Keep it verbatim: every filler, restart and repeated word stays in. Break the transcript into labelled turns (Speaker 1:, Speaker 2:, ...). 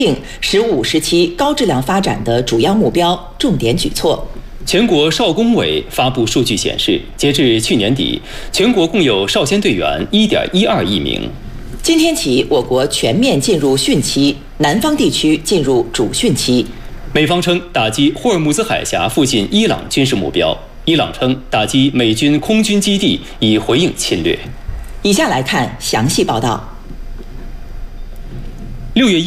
Speaker 1: 定“十五”时期高质量发展的主要目标、重点举措。
Speaker 2: 全国少工委发布数据显示，截至去年底，全国共有少先队员 一点一二亿名。
Speaker 1: 今天起，我国全面进入汛期，南方地区进入主汛期。
Speaker 2: 美方称打击霍尔木兹海峡附近伊朗军事目标，伊朗称打击美军空军基地以回应侵略。
Speaker 1: 以下来看详细报道。
Speaker 2: 六月